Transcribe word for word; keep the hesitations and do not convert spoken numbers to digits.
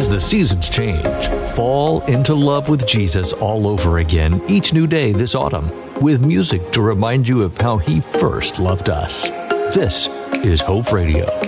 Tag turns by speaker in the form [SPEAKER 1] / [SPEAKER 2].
[SPEAKER 1] As the seasons change, fall into love with Jesus all over again each new day this autumn with music to remind you of how he first loved us. This is Hope Radio.